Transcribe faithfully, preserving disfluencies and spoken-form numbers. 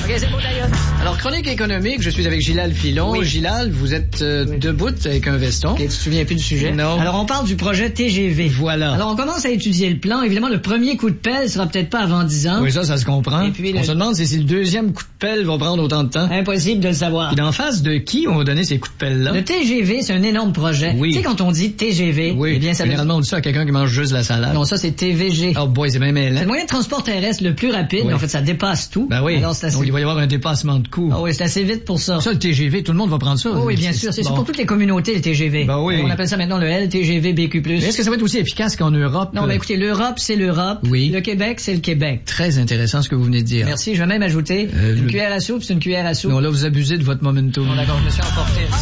OK, c'est bon, d'ailleurs. Alors, chronique économique, je suis avec Gilal Filon. Oui. Gilal, vous êtes euh, Oui. debout avec un veston. Okay, tu te souviens plus du sujet? Non. Alors, on parle du projet T G V. Voilà. Alors, on commence à étudier le plan. Évidemment, le premier coup de pelle sera peut-être pas avant dix ans. Oui, ça, ça se comprend. Et puis, on le- se demande si, si le deuxième coup de pelle va prendre autant de temps. Impossible de le savoir. Et d'en face de qui on va donner ces coups de pelle-là? Le T G V, c'est un énorme projet. Oui. Tu sais, quand on dit T G V, Oui, eh bien, ça veut... généralement, on dit ça à quelqu'un qui mange juste la salade. Non, ça, c'est T V G. Oh boy, c'est même C'est mêlant. le moyen de transport terrestre le plus rapide, Oui. mais en fait, ça dépasse tout. Ben oui. Alors, c'est assez... Donc, il va y avoir un dépassement de coûts. Ah oui, c'est assez vite pour ça. Ça, le T G V, tout le monde va prendre ça. Oh oui, bien sûr. C'est bon. pour toutes les communautés, le T G V. Ben oui. On appelle ça maintenant le L T G V B Q plus. Mais est-ce que ça va être aussi efficace qu'en Europe? Non, mais écoutez, l'Europe, c'est l'Europe. Oui. Le Québec, c'est le Québec. Très intéressant ce que vous venez de dire. Merci, je vais même ajouter Euh, une le- cuillère à soupe, c'est une cuillère à soupe. Non, là, vous abusez de votre momentum. Bon, d'accord, je me suis emporté.